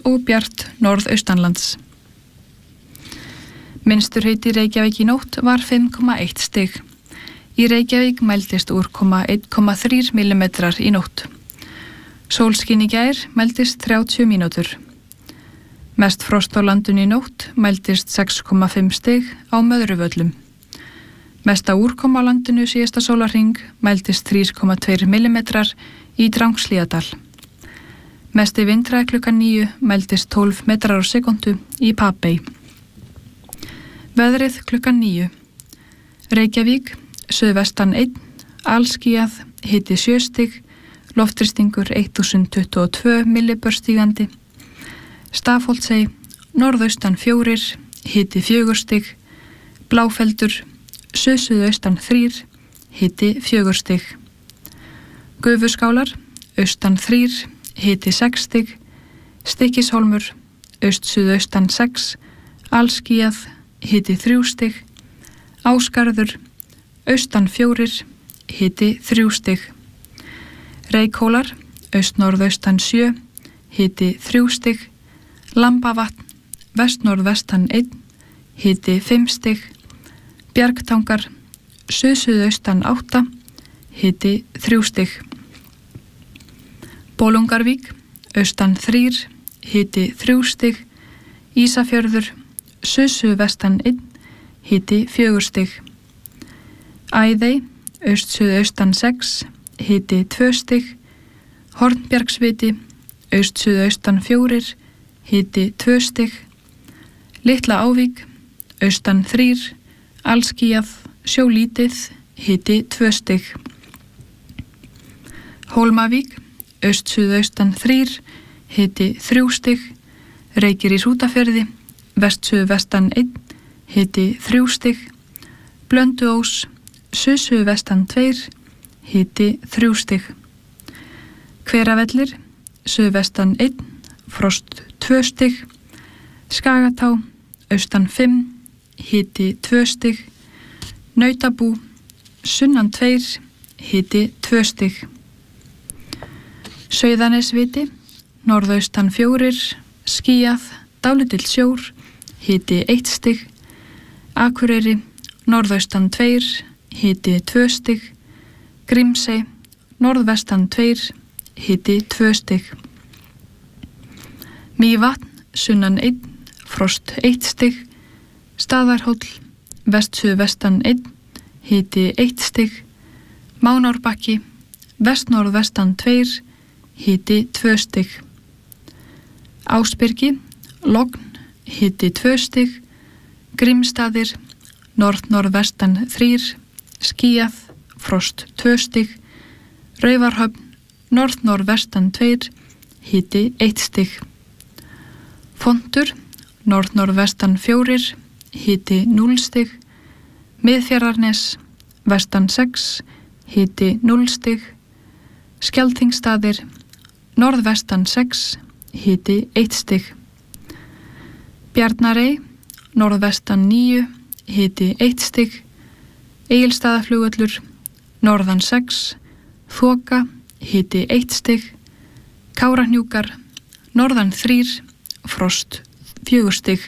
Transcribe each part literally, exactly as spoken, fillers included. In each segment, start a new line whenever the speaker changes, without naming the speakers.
og bjart norðaustanlands. Minnstur hiti í Reykjavík í nótt var fimm komma eitt stig. Í Reykjavík mældist úrkoma eitt komma þrír millimetrar í nótt. Sólskin í gær mældist þrjátíu mínútur. Mest frost á landinu í nótt mældist sex komma fimm stig á Möðruvöllum. Mesta úrkoma á landinu síðasta sólarhring mældist þrjú komma tveir millimetrar í Drangshlíðardal. Mesti vindhraði klukkan níu mældist tólf metrar á sekúndu í Papey. Veðrið klukkan níu. Reykjavík, suðvestan einn, alskýjað, hiti sjö stig, loftþrýstingur þúsund tuttugu og tvö millibör stígandi. Stafholtsey, norðaustan fjórir, hiti fjögur stig, Bláfeldur, suðsuðaustan þrír, hiti fjögur stig. Gufuskálar, austan þrír, hiti sex stig, Stykkishólmur, aust-suðaustan sex, alskýjað, hiti þrjú stig, Ásgarður, austan fjórir, hiti þrjú stig. Reykhólar, aust-norðaustan sjö, hiti þrjú stig, Lambavatn, vest-norðvestan einn, hiti fimm stig, Bjargtangar, suð-suðaustan átta, hiti þrjú stig. Bolungarvík, austan þrír, hiti þrjú stig, Ísafjörður, suð-suðvestan einn, hiti fjögur stig. Æðey, aust-suðaustan sex, hiti tvö stig, Hornbjargsviti, aust-suðaustan fjórir, hiti tvö stig, Litla Ávík, austan þrír, alskýjað, sjólítið, hiti tvö stig. Hólmavík, aust-suðaustan þrír, hiti þrjú stig, Reykir í Hrútafirði, vest-suðvestan einn, hiti þrjú stig, Blönduós, suð-suðvestan tveir, hiti þrjú stig. Hveravellir, suðvestan einn, frost tvö stig, Skagatá, austan fimm, hiti tvö stig, Nautabú, sunnan tveir, hiti tvö stig. Sauðanesviti, norðaustan fjórir, skýjað, dálítill sjór, hiti eitt stig, Akureyri, norðaustan tveir, hiti tvö stig, Grímsey, norðvestan tveir, hiti tvö stig. Mývatn, sunnan einn, frost eitt stig, Staðarhóll, vest-suðvestan einn, hiti eitt stig, Mánárbakki, vest-norðvestan tveir, hiti tvö stig. Ásbyrgi, logn, hiti tvö stig, Grímsstaðir, norð-norðvestan þrír, skýjað, frost tvö stig, Raufarhöfn, norð-norðvestan tveir, hiti eitt stig. Fontur, norð-norðvestan fjórir, hiti núll stig, Miðfjarðarnes, vestan sex, hiti núll stig, Skeldþingsstaðir, norðvestan sex, hiti eitt stig. Bjarnarey, norðvestan níu, hiti eitt stig, Egilsstaðaflugvöllur, norðan sex, Þoka, hiti eitt stig, Kárahnjúkar, norðan þrír, frost fjögur stig.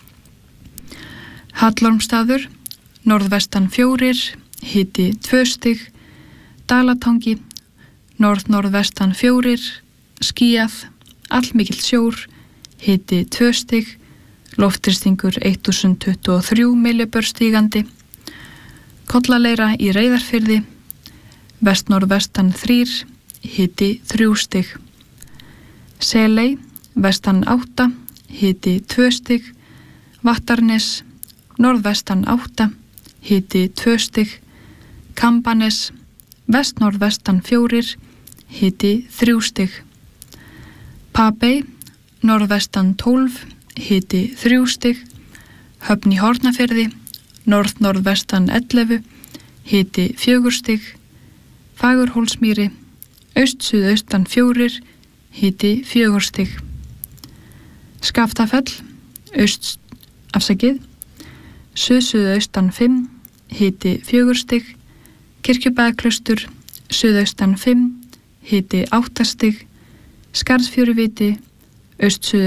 Hallormsstaður, norðvestan fjórir, hiti tvö stig, Dalatangi, norð-norðvestan fjórir, skýjað, allmikill sjór, hiti tvö stig, loftþrýstingur þúsund tuttugu og þrjú millibör stígandi. Kollaleira í Reyðarfirði, vest-norðvestan þrír, hiti þrjú stig. Seley, vestan átta, hiti tvö stig, Vattarnes, norðvestan átta, hiti tvö stig, Kambanes, vest-norðvestan fjórir, hiti þrjú stig. Papey, norðvestan tólf, hiti þrjú stig, Höfn í Hornafirði, norð-norðvestan ellefu, hiti fjögur stig, Fagurhólsmýri, aust-suðaustan fjórir, hiti fjögur stig. Skaftafell, aust, afsakið, suð-suðaustan fimm, hiti fjögur stig, Kirkjubæjarklaustur, suðaustan fimm, hiti átta stig, Skarðsfjöruviti, aust-suð